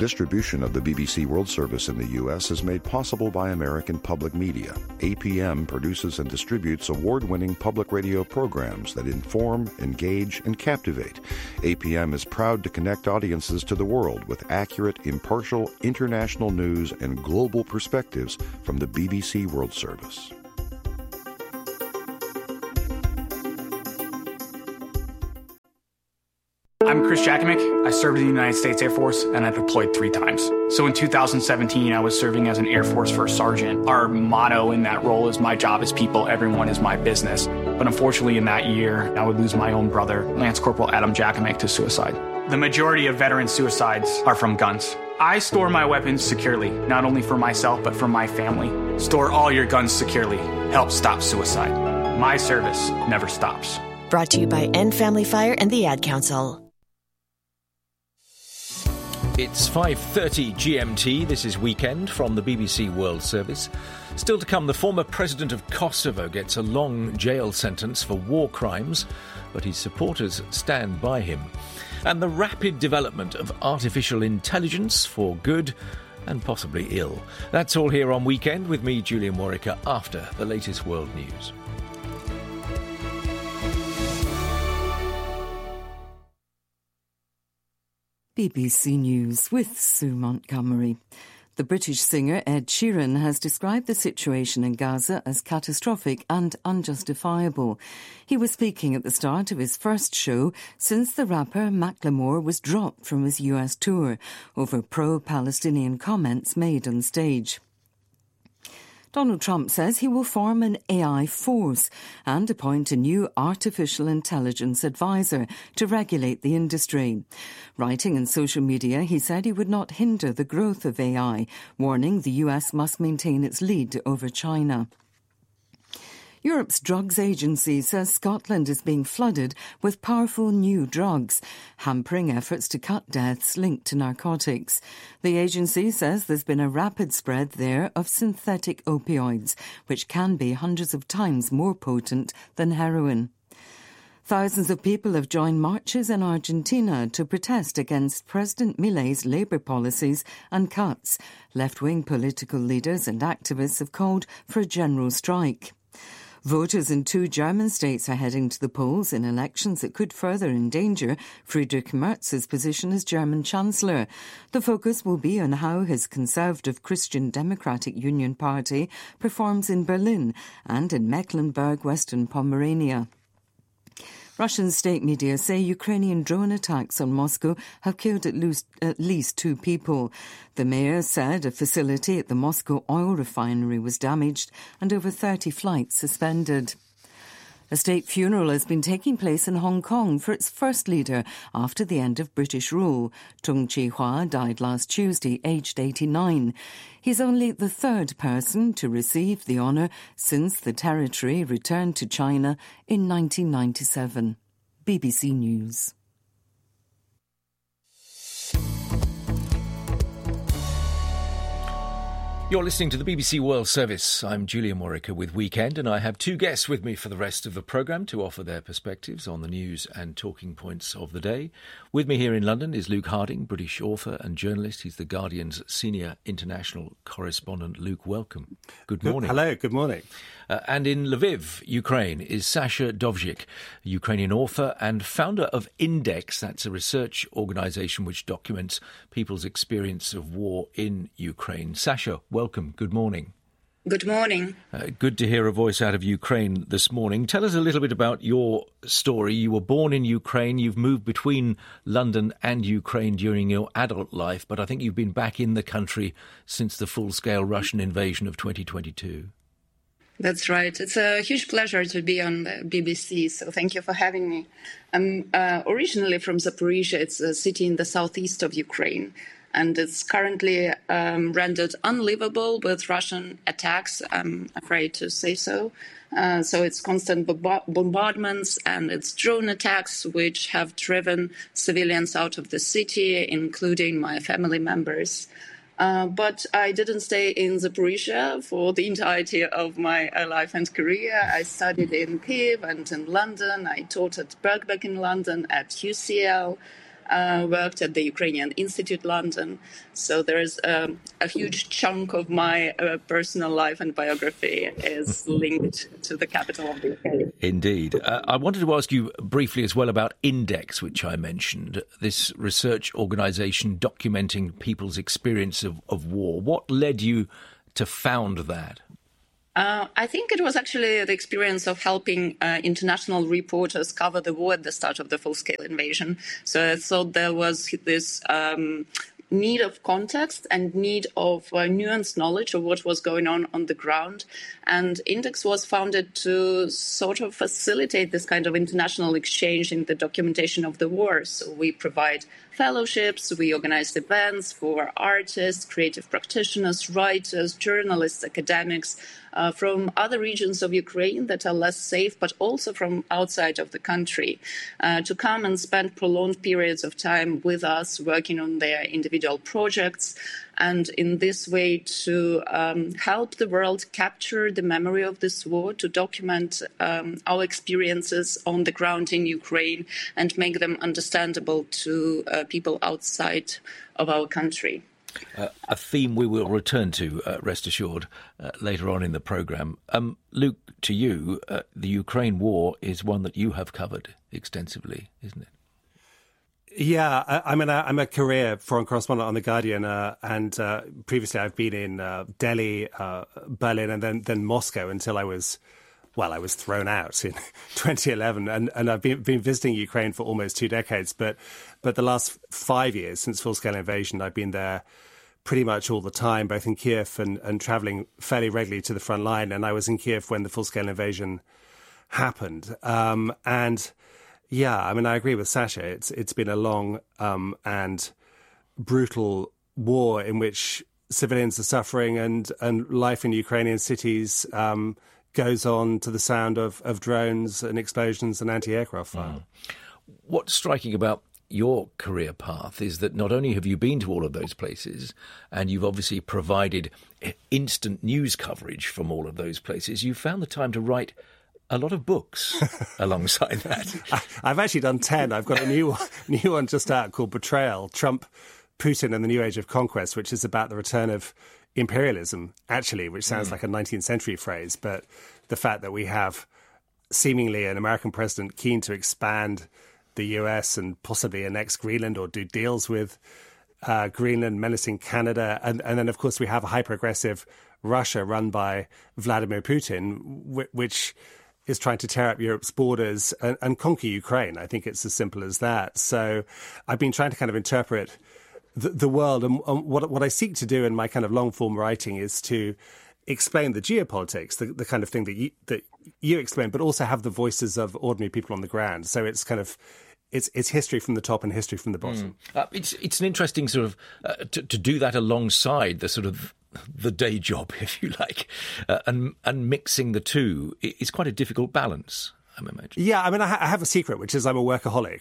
Distribution of the BBC World Service in the U.S. is made possible by American Public Media. APM produces and distributes award-winning public radio programs that inform, engage, and captivate. APM is proud to connect audiences to the world with accurate, impartial, international news and global perspectives from the BBC World Service. I'm Chris Jakimick. I served in the United States Air Force, and I deployed 3 times. So in 2017, I was serving as an Air Force First Sergeant. Our motto in that role is, my job is people, everyone is my business. But unfortunately, in that year, I would lose my own brother, Lance Corporal Adam Jakimick, to suicide. The majority of veteran suicides are from guns. I store my weapons securely, not only for myself, but for my family. Store all your guns securely. Help stop suicide. My service never stops. Brought to you by End Family Fire and the Ad Council. It's 5:30 GMT. This is Weekend from the BBC World Service. Still to come, the former president of Kosovo gets a long jail sentence for war crimes, but his supporters stand by him. And the rapid development of artificial intelligence for good and possibly ill. That's all here on Weekend with me, Julian Warwicker, after the latest world news. BBC News with Sue Montgomery. The British singer Ed Sheeran has described the situation in Gaza as catastrophic and unjustifiable. He was speaking at the start of his first show since the rapper Macklemore was dropped from his US tour over pro-Palestinian comments made on stage. Donald Trump says he will form an AI force and appoint a new artificial intelligence advisor to regulate the industry. Writing in social media, he said he would not hinder the growth of AI, warning the US must maintain its lead over China. Europe's drugs agency says Scotland is being flooded with powerful new drugs, hampering efforts to cut deaths linked to narcotics. The agency says there's been a rapid spread there of synthetic opioids, which can be hundreds of times more potent than heroin. Thousands of people have joined marches in Argentina to protest against President Milei's labour policies and cuts. Left-wing political leaders and activists have called for a general strike. Voters in 2 German states are heading to the polls in elections that could further endanger Friedrich Merz's position as German Chancellor. The focus will be on how his conservative Christian Democratic Union Party performs in Berlin and in Mecklenburg-Western Pomerania. Russian state media say Ukrainian drone attacks on Moscow have killed at least 2 people. The mayor said a facility at the Moscow oil refinery was damaged and over 30 flights suspended. A state funeral has been taking place in Hong Kong for its first leader after the end of British rule. Tung Chee-hwa died last Tuesday, aged 89. He's only the 3rd person to receive the honour since the territory returned to China in 1997. BBC News. You're listening to the BBC World Service. I'm Julian Warwicker with Weekend, and I have 2 guests with me for the rest of the programme to offer their perspectives on the news and talking points of the day. With me here in London is Luke Harding, British author and journalist. He's The Guardian's senior international correspondent. Luke, welcome. Good morning. Hello, good morning. And in Lviv, Ukraine, is Sasha Dovzhyk, a Ukrainian author and founder of Index. That's a research organisation which documents people's experience of war in Ukraine. Sasha, welcome. Good morning. Good morning. Good to hear a voice out of Ukraine this morning. Tell us a little bit about your story. You were born in Ukraine. You've moved between London and Ukraine during your adult life, but I think you've been back in the country since the full-scale Russian invasion of 2022. That's right. It's a huge pleasure to be on the BBC, so thank you for having me. I'm originally from Zaporizhia. It's a city in the southeast of Ukraine, and it's currently rendered unlivable with Russian attacks, I'm afraid to say so. So it's constant bombardments and it's drone attacks which have driven civilians out of the city, including my family members. But I didn't stay in Zaporizhia for the entirety of my life and career. I studied in Kyiv and in London. I taught at Birkbeck in London, at UCL. worked at the Ukrainian Institute London. So there's a huge chunk of my personal life and biography is linked to the capital of the UK. Indeed. I wanted to ask you briefly as well about Index, which I mentioned, this research organisation documenting people's experience of war. What led you to found that? I think it was actually the experience of helping international reporters cover the war at the start of the full-scale invasion. So I thought there was this need of context and need of nuanced knowledge of what was going on the ground. And Index was founded to sort of facilitate this kind of international exchange in the documentation of the war. So we provide fellowships, we organize events for artists, creative practitioners, writers, journalists, academics from other regions of Ukraine that are less safe, but also from outside of the country, to come and spend prolonged periods of time with us, working on their individual projects, and in this way to help the world capture the memory of this war, to document our experiences on the ground in Ukraine and make them understandable to people outside of our country. A theme we will return to, rest assured, later on in the programme. Luke, to you, the Ukraine war is one that you have covered extensively, isn't it? Yeah, I'm a career foreign correspondent on The Guardian, and previously I've been in Delhi, Berlin, and then Moscow until I was thrown out in 2011, and I've been visiting Ukraine for almost 2 decades. But the last 5 years since full-scale invasion, I've been there pretty much all the time, both in Kiev and travelling fairly regularly to the front line. And I was in Kiev when the full-scale invasion happened. And yeah, I agree with Sasha. It's been a long and brutal war in which civilians are suffering, and life in Ukrainian cities goes on to the sound of drones and explosions and anti-aircraft fire. What's striking about your career path is that not only have you been to all of those places, and you've obviously provided instant news coverage from all of those places, you've found the time to write a lot of books alongside that. I've actually done 10. I've got a new one just out called Betrayal, Trump, Putin and the New Age of Conquest, which is about the return of imperialism, actually, which sounds like a 19th century phrase, but the fact that we have seemingly an American president keen to expand the US and possibly annex Greenland or do deals with Greenland, menacing Canada. And then, of course, we have a hyper-aggressive Russia run by Vladimir Putin, which is trying to tear up Europe's borders and conquer Ukraine. I think it's as simple as that. So I've been trying to kind of interpret the world, and what I seek to do in my kind of long-form writing is to explain the geopolitics, the kind of thing that you explain, but also have the voices of ordinary people on the ground. So it's kind of it's history from the top and history from the bottom. It's an interesting sort of to do that alongside the sort of the day job, if you like, and mixing the two is quite a difficult balance, I imagine. Yeah, I have a secret, which is I'm a workaholic.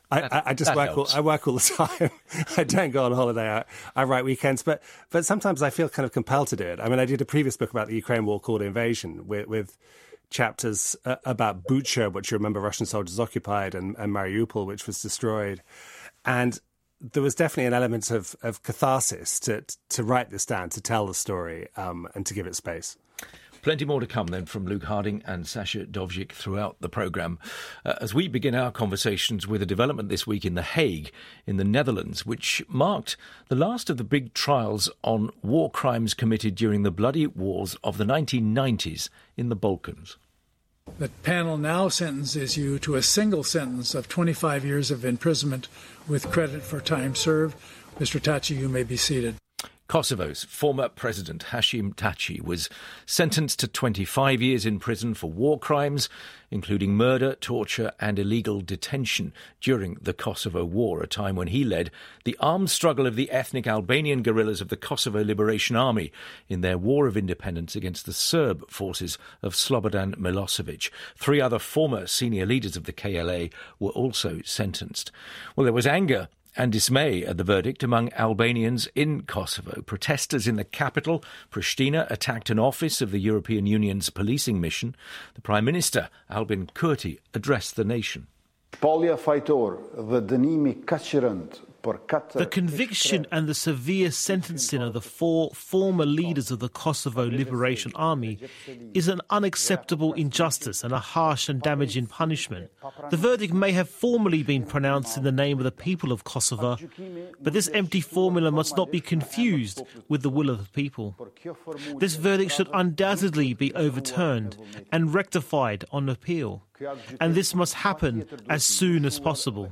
I just work all the time. I don't go on holiday. I write weekends, but sometimes I feel kind of compelled to do it. I did a previous book about the Ukraine war called Invasion with chapters about Bucha, which you remember Russian soldiers occupied, and Mariupol, which was destroyed. And there was definitely an element of catharsis to write this down, to tell the story, and to give it space. Plenty more to come then from Luke Harding and Sasha Dovzhik throughout the programme as we begin our conversations with a development this week in The Hague in the Netherlands, which marked the last of the big trials on war crimes committed during the bloody wars of the 1990s in the Balkans. The panel now sentences you to a single sentence of 25 years of imprisonment with credit for time served. Mr. Taci, you may be seated. Kosovo's former president, Hashim Taci, was sentenced to 25 years in prison for war crimes, including murder, torture and illegal detention during the Kosovo War, a time when he led the armed struggle of the ethnic Albanian guerrillas of the Kosovo Liberation Army in their war of independence against the Serb forces of Slobodan Milosevic. 3 other former senior leaders of the KLA were also sentenced. Well, there was anger and dismay at the verdict among Albanians in Kosovo. Protesters in the capital, Pristina, attacked an office of the European Union's policing mission. The Prime Minister, Albin Kurti, addressed the nation. The conviction and the severe sentencing of the 4 former leaders of the Kosovo Liberation Army is an unacceptable injustice and a harsh and damaging punishment. The verdict may have formally been pronounced in the name of the people of Kosovo, but this empty formula must not be confused with the will of the people. This verdict should undoubtedly be overturned and rectified on appeal, and this must happen as soon as possible.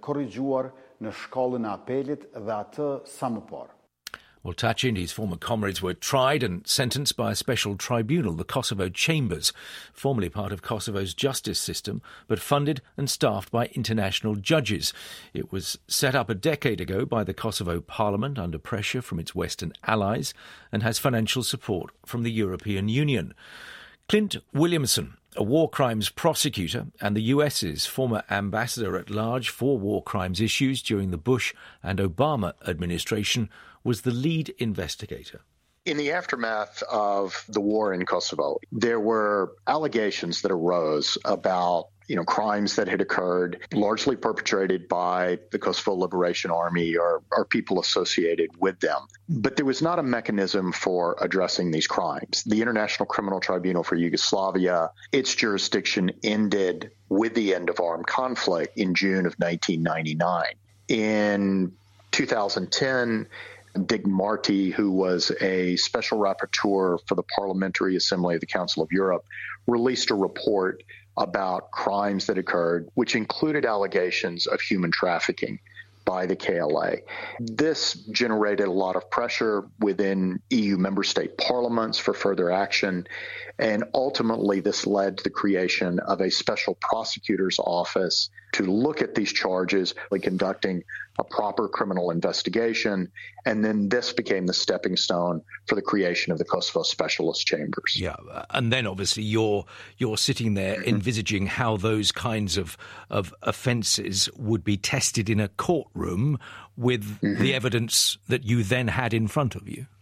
Well, Thaçi and his former comrades were tried and sentenced by a special tribunal, the Kosovo Chambers, formerly part of Kosovo's justice system, but funded and staffed by international judges. It was set up a decade ago by the Kosovo Parliament under pressure from its Western allies and has financial support from the European Union. Clint Williamson, a war crimes prosecutor and the US's former ambassador at large for war crimes issues during the Bush and Obama administration, was the lead investigator. In the aftermath of the war in Kosovo, there were allegations that arose about crimes that had occurred, largely perpetrated by the Kosovo Liberation Army or people associated with them. But there was not a mechanism for addressing these crimes. The International Criminal Tribunal for Yugoslavia, its jurisdiction ended with the end of armed conflict in June of 1999. In 2010, Dick Marty, who was a special rapporteur for the Parliamentary Assembly of the Council of Europe, released a report about crimes that occurred, which included allegations of human trafficking by the KLA. This generated a lot of pressure within EU member state parliaments for further action, and ultimately this led to the creation of a special prosecutor's office to look at these charges, like conducting a proper criminal investigation, and then this became the stepping stone for the creation of the Kosovo Specialist Chambers. Yeah, and then obviously you're sitting there envisaging how those kinds of offences would be tested in a courtroom with the evidence that you then had in front of you.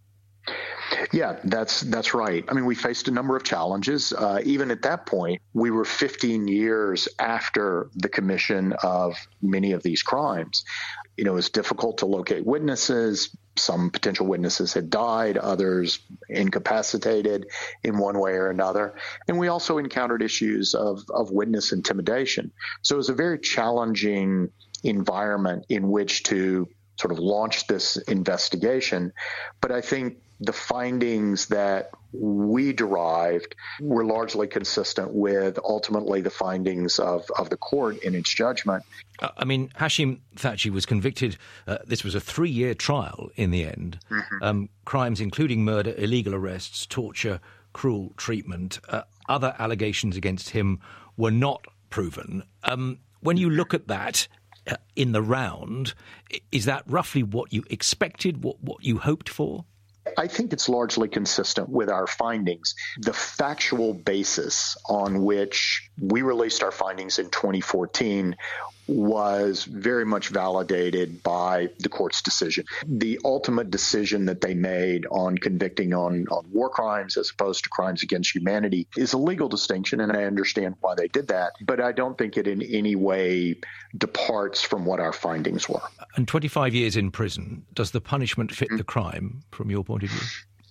Yeah, that's right. I mean, we faced a number of challenges. Even at that point, we were 15 years after the commission of many of these crimes. It was difficult to locate witnesses. Some potential witnesses had died, others incapacitated in one way or another. And we also encountered issues of witness intimidation. So it was a very challenging environment in which to sort of launch this investigation. But I think the findings that we derived were largely consistent with ultimately the findings of the court in its judgment. I mean, Hashim Thaçi was convicted. This was a 3-year trial in the end. Crimes including murder, illegal arrests, torture, cruel treatment. Other allegations against him were not proven. When you look at that in the round, is that roughly what you expected, what you hoped for? I think it's largely consistent with our findings. The factual basis on which we released our findings in 2014 was very much validated by the court's decision. The ultimate decision that they made on convicting on war crimes as opposed to crimes against humanity is a legal distinction, and I understand why they did that, but I don't think it in any way departs from what our findings were. And 25 years in prison, does the punishment fit the crime from your point of view?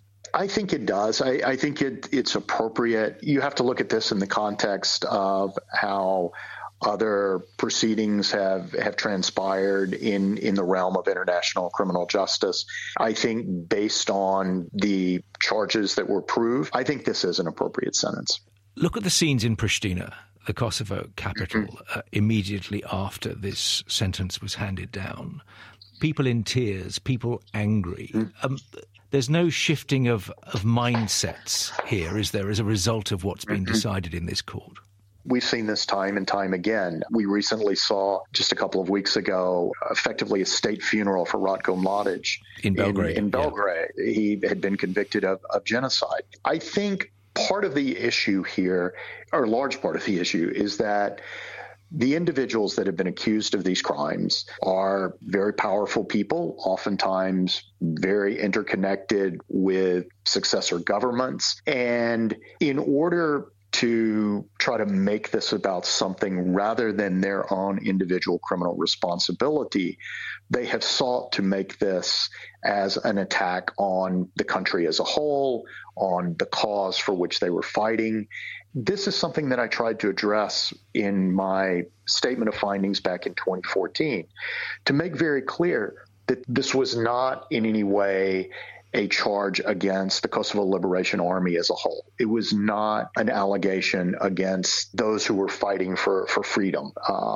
I think it does. I think it's appropriate. You have to look at this in the context of how other proceedings have transpired in the realm of international criminal justice. I think based on the charges that were proved, I think this is an appropriate sentence. Look at the scenes in Pristina, the Kosovo capital, immediately after this sentence was handed down. People in tears, people angry. There's no shifting of mindsets here, is there, as a result of what's been decided in this court? We've seen this time and time again. We recently saw, just a couple of weeks ago, effectively a state funeral for Ratko Mladic in Belgrade. In Belgrade. Yeah. He had been convicted of genocide. I think part of the issue here, or a large part of the issue, is that the individuals that have been accused of these crimes are very powerful people, oftentimes very interconnected with successor governments. And in order to try to make this about something rather than their own individual criminal responsibility. They have sought to make this as an attack on the country as a whole, on the cause for which they were fighting. This is something that I tried to address in my statement of findings back in 2014, to make very clear that this was not in any way a charge against the Kosovo Liberation Army as a whole. It was not an allegation against those who were fighting for freedom.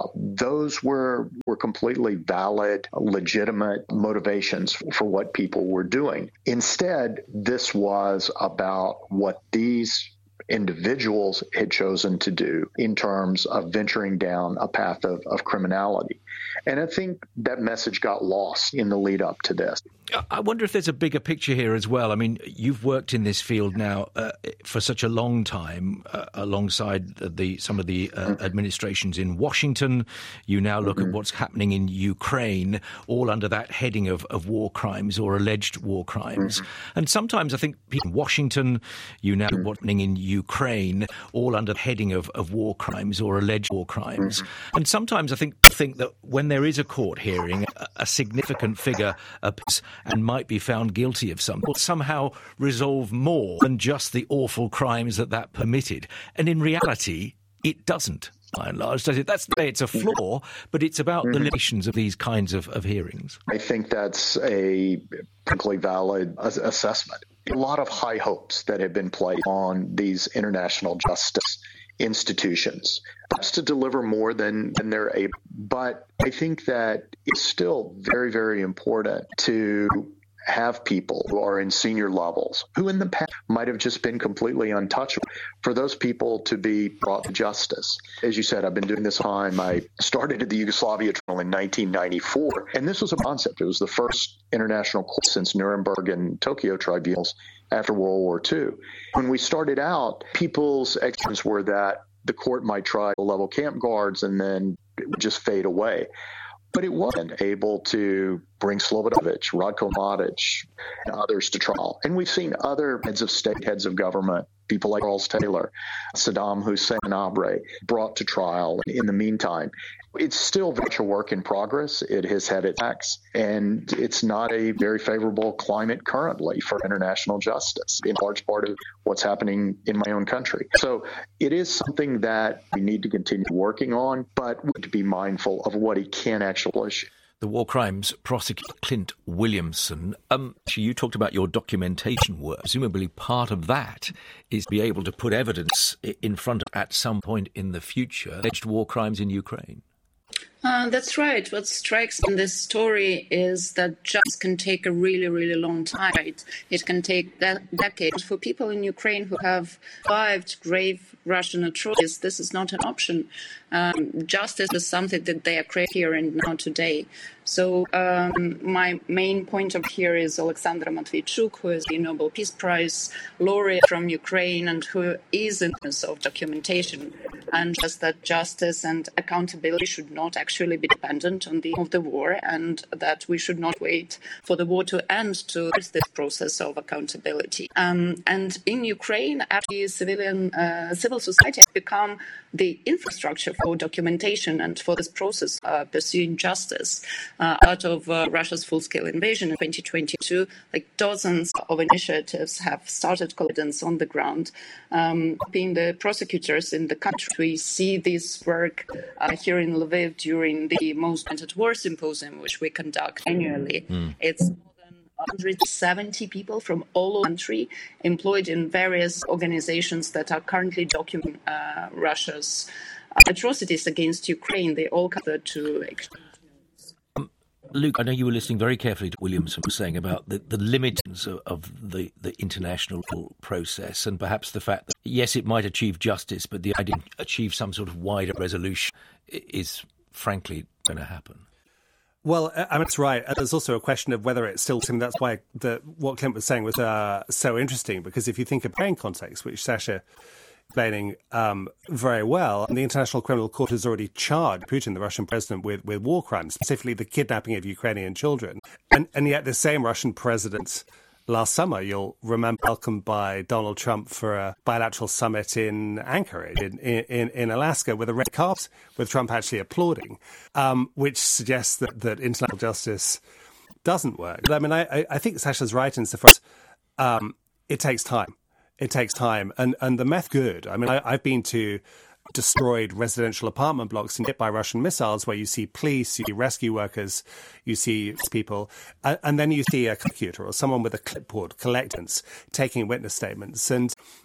Those were completely valid, legitimate motivations for what people were doing. Instead, this was about what these individuals had chosen to do in terms of venturing down a path of criminality. And I think that message got lost in the lead up to this. I wonder if there's a bigger picture here as well. I mean, you've worked in this field now for such a long time, alongside some of the administrations in Washington. You now look at what's happening in Ukraine, all under that heading of war crimes or alleged war crimes. And sometimes I think people in Washington, you now look at what's happening in Ukraine, all under the heading of war crimes or alleged war crimes. And sometimes I think that when there is a court hearing, a significant figure appears and might be found guilty of something, or somehow resolve more than just the awful crimes that permitted. And in reality, it doesn't, by and large, does it? That's the way it's a flaw, but it's about the limitations of these kinds of hearings. I think that's a perfectly valid assessment. A lot of high hopes that have been placed on these international justice institutions, perhaps to deliver more than they're able. But I think that it's still very, very important to have people who are in senior levels, who in the past might have just been completely untouchable, for those people to be brought to justice. As you said, I've been doing this time. I started at the Yugoslavia Tribunal in 1994, and this was a concept. It was the first international court since Nuremberg and Tokyo tribunals after World War II. When we started out, people's expectations were that the court might try to level camp guards and then it would just fade away. But it wasn't able to bring Slobodovic, Radko Mladic, and others to trial. And we've seen other heads of state, heads of government, people like Charles Taylor, Saddam Hussein Abre, brought to trial. In the meantime, it's still very much a work in progress. It has had its attacks, and it's not a very favorable climate currently for international justice, in large part of what's happening in my own country. So it is something that we need to continue working on, but we need to be mindful of what it can actually push. The war crimes prosecutor Clint Williamson. You talked about your documentation work. Presumably part of that is to be able to put evidence in front of, at some point in the future, alleged war crimes in Ukraine. That's right. What strikes in this story is that justice can take a really, really long time. Right? It can take decades. For people in Ukraine who have survived grave Russian atrocities, this is not an option. Justice is something that they are craving here and now today. So my main point of here is Alexandra Matviichuk, who is the Nobel Peace Prize laureate from Ukraine and who is in the of documentation, and just that justice and accountability should not actually be dependent on the end of the war, and that we should not wait for the war to end to start this process of accountability. And in Ukraine, actually, civil society has become the infrastructure for documentation and for this process pursuing justice. Out of Russia's full-scale invasion in 2022, like dozens of initiatives have started confidence on the ground, being the prosecutors in the country. We see this work here in Lviv during the Most Wanted War Symposium, which we conduct annually. It's more than 170 people from all over the country employed in various organizations that are currently documenting Russia's atrocities against Ukraine. They all gather to exchange. Luke, I know you were listening very carefully to Williamson was saying about the limits of the international process, and perhaps the fact that, yes, it might achieve justice, but the idea to achieve some sort of wider resolution is, frankly, going to happen. Well, I mean, that's right. There's also a question of whether it's still, and that's why what Clint was saying was so interesting, because if you think of Ukraine context, which Sasha explaining very well, and the International Criminal Court has already charged Putin, the Russian president, with war crimes, specifically the kidnapping of Ukrainian children. And yet the same Russian president last summer, you'll remember, welcomed by Donald Trump for a bilateral summit in Anchorage, in Alaska, with a red carpet, with Trump actually applauding, which suggests that international justice doesn't work. But I mean, I think Sasha's right insofar as it takes time. It takes time. And the meth good. I mean, I've been to destroyed residential apartment blocks hit by Russian missiles where you see police, you see rescue workers, you see people, and then you see a prosecutor or someone with a clipboard collecting, taking witness statements. And